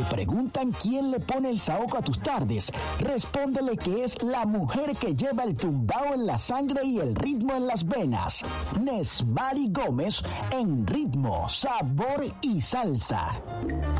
preguntan quién le pone el saoco a tus tardes, respóndele que es la mujer que lleva el tumbao en la sangre y el ritmo en las venas. Nesmari Gómez en Ritmo, Sabor y Salsa.